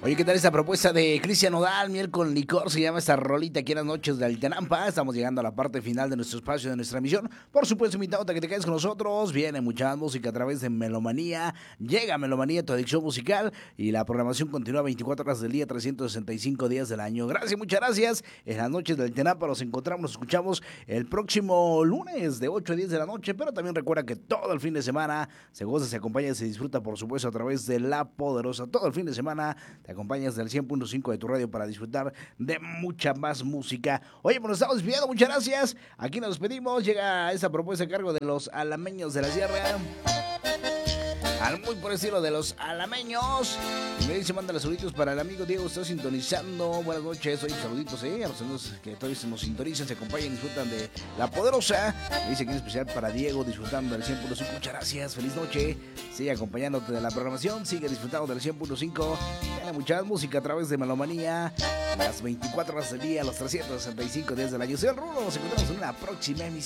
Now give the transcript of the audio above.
Oye, ¿qué tal esta propuesta de Cristian Nodal, Miel con licor? Se llama esta rolita aquí en las noches del Tenampa. Estamos llegando a la parte final de nuestro espacio, de nuestra emisión. Por supuesto, invitándote a que te quedes con nosotros. Viene mucha música a través de Melomanía. Llega Melomanía, tu adicción musical. Y la programación continúa 24 horas del día, 365 días del año. Gracias, muchas gracias. En las noches del Tenampa nos encontramos, nos escuchamos el próximo lunes de 8 a 10 de la noche. Pero también recuerda que todo el fin de semana se goza, se acompaña y se disfruta, por supuesto, a través de La Poderosa. Todo el fin de semana te acompañas del 100.5 de tu radio para disfrutar de mucha más música. Oye, pues nos estamos despidiendo, muchas gracias. Aquí nos despedimos. Llega esta propuesta a cargo de los alameños de la sierra. Al muy por estilo de los alameños. Y me dice, manda los saluditos para el amigo Diego, está sintonizando. Buenas noches, oye, saluditos, a los amigos que todavía nos sintonizan, se acompañan, disfrutan de La Poderosa. Me dice que en especial para Diego, disfrutando del 100.5. Muchas gracias, feliz noche. Sigue acompañándote de la programación, sigue disfrutando del 100.5. Tiene mucha música a través de Melomanía. Las 24 horas del día, los 365 días del año. Soy el Rulo, nos encontramos en una próxima emisión.